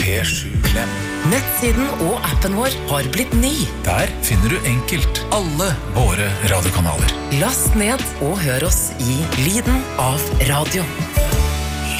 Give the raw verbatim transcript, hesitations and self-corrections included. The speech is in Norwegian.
P sju Klem. Nettsiden og appen vår har blitt ny. Der finner du enkelt alle våre radiokanaler. Last ned og hør oss i lyden av radio.